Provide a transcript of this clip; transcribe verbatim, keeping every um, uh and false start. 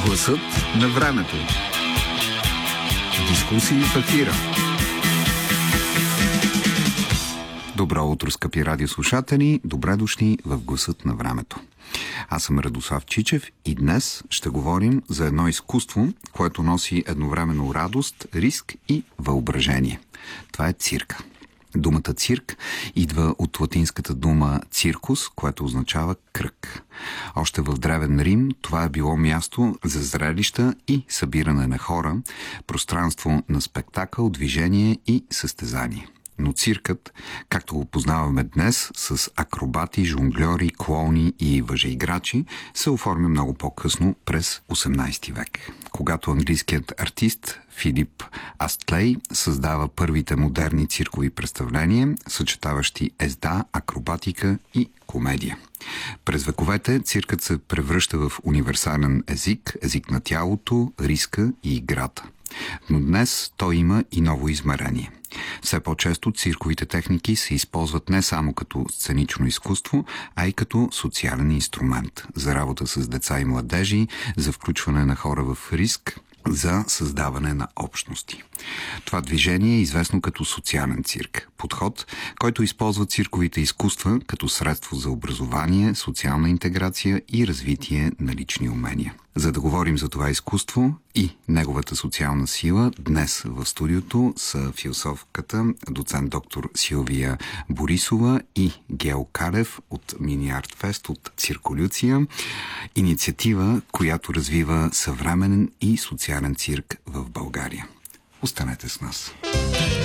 Гласът на времето. Дискусии в ефира. Добро утро, скъпи радиослушатели! Добре дошли в Гласът на времето. Аз съм Радослав Чичев и днес ще говорим за едно изкуство, което носи едновременно радост, риск и въображение. Това е цирка. Думата цирк идва от латинската дума циркус, което означава кръг. Още в Древен Рим това е било място за зрелища и събиране на хора, пространство на спектакъл, движение и състезание. Но циркът, както го познаваме днес, с акробати, жонгльори, клоуни и въжеиграчи, се оформя много по-късно през осемнадесети век, когато английският артист Филип Астлей създава първите модерни циркови представления, съчетаващи езда, акробатика и комедия. През вековете циркът се превръща в универсален език, език на тялото, риска и играта. Но днес той има и ново измерение. Все по-често цирковите техники се използват не само като сценично изкуство, а и като социален инструмент за работа с деца и младежи, за включване на хора в риск, за създаване на общности. Това движение е известно като социален цирк. Подход, който използва цирковите изкуства като средство за образование, социална интеграция и развитие на лични умения. За да говорим за това изкуство и неговата социална сила, днес в студиото са философката, доцент доктор Силвия Борисова и Гео Калев от Мини Арт Фест от Цирколюция, инициатива, която развива съвременен и социален цирк в България. Останете с нас.